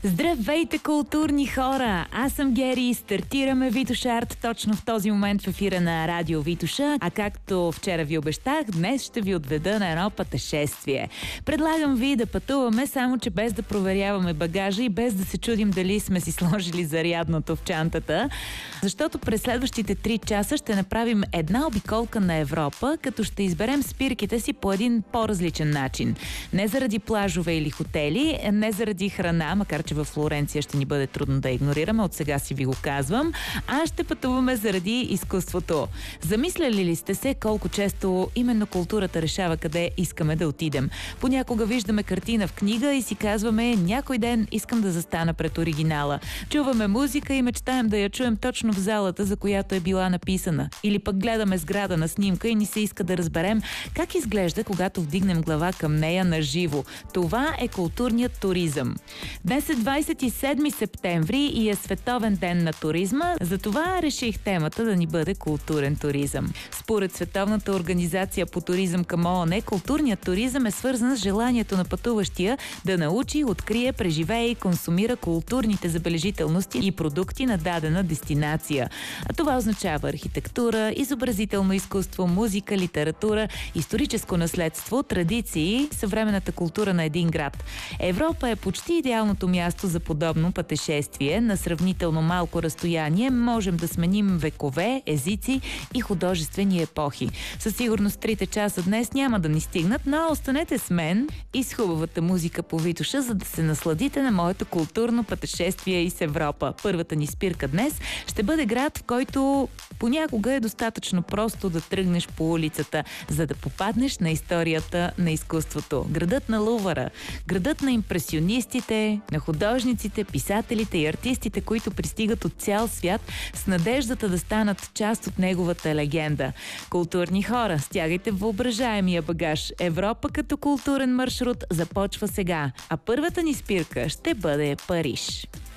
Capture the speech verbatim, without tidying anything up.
Здравейте, културни хора! Аз съм Гери и стартираме Витоша Арт точно в този момент в ефира на Радио Витоша, а както вчера ви обещах, днес ще ви отведа на едно пътешествие. Предлагам ви да пътуваме, само че без да проверяваме багажа и без да се чудим дали сме си сложили зарядното в чантата, защото през следващите три часа ще направим една обиколка на Европа, като ще изберем спирките си по един по-различен начин. Не заради плажове или хотели, не заради храна, макар че във Флоренция ще ни бъде трудно да игнорираме, от сега си ви го казвам, а ще пътуваме заради изкуството. Замисляли ли сте се колко често именно културата решава къде искаме да отидем? Понякога виждаме картина в книга и си казваме: някой ден искам да застана пред оригинала. Чуваме музика и мечтаем да я чуем точно в залата, за която е била написана. Или пък гледаме сграда на снимка и ни се иска да разберем как изглежда, когато вдигнем глава към нея на живо. Това е културният туризъм. Днес е двадесет и седми септември и е Световен ден на туризма, затова реших темата да ни бъде културен туризъм. Според Световната организация по туризъм към ООН, културният туризъм е свързан с желанието на пътуващия да научи, открие, преживее и консумира културните забележителности и продукти на дадена дестинация. А това означава архитектура, изобразително изкуство, музика, литература, историческо наследство, традиции, съвременната култура на един град. Европа е почти идеалното място за подобно пътешествие. На сравнително малко разстояние можем да сменим векове, езици и художествени епохи. Със сигурност трите часа днес няма да ни стигнат, но останете с мен и с хубавата музика по Витоша, за да се насладите на моето културно пътешествие из Европа. Първата ни спирка днес ще бъде град, в който понякога е достатъчно просто да тръгнеш по улицата, за да попаднеш на историята на изкуството. Градът на Лувъра, градът на импресионистите, на художниците, писателите и артистите, които пристигат от цял свят с надеждата да станат част от неговата легенда. Културни хора, стягайте въображаемия багаж. Европа като културен маршрут започва сега, а първата ни спирка ще бъде Париж.